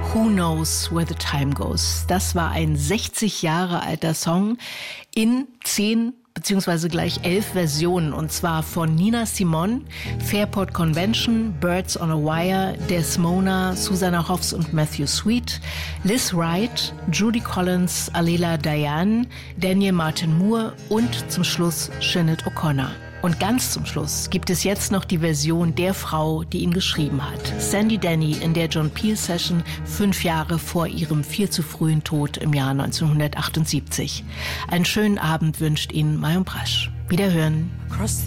Who Knows Where the Time Goes. Das war ein 60 Jahre alter Song in 10 beziehungsweise gleich 11 Versionen, und zwar von Nina Simone, Fairport Convention, Birds on a Wire, Desmona, Susanna Hoffs und Matthew Sweet, Liz Wright, Judy Collins, Alela Diane, Daniel Martin Moore und zum Schluss Sinead O'Connor. Und ganz zum Schluss gibt es jetzt noch die Version der Frau, die ihn geschrieben hat. Sandy Denny in der John Peel Session 5 Jahre vor ihrem viel zu frühen Tod im Jahr 1978. Einen schönen Abend wünscht Ihnen Marion Brasch. Wiederhören.